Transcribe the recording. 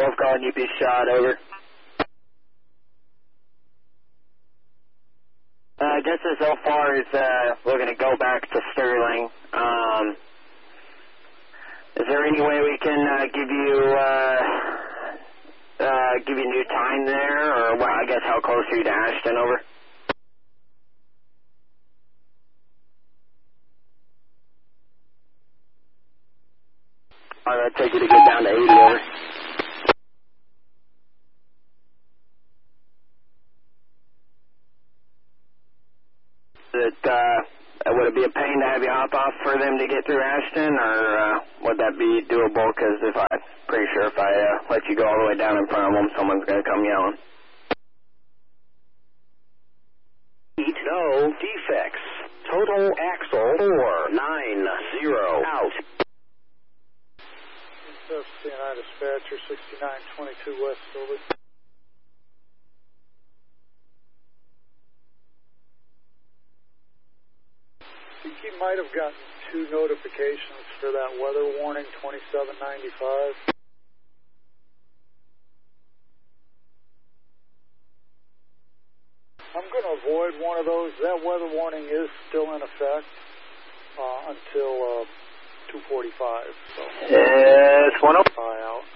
Both calling UP shot, over. Just so far as we're going to go back to Sterling, is there any way we can give you new time there, or well, I guess how close are you to Ashton, over? That'd take you to get down to 80, over. Would it be a pain to have you hop off for them to get through Ashton, or would that be doable? Because I'm pretty sure if I let you go all the way down in front of them, someone's going to come yelling. No defects. Total axle 490 out. CNI dispatcher 6922 West, over. I think you might have gotten 2 notifications for that weather warning, 2795. I'm going to avoid one of those. That weather warning is still in effect until 2:45. So. It's 1 out.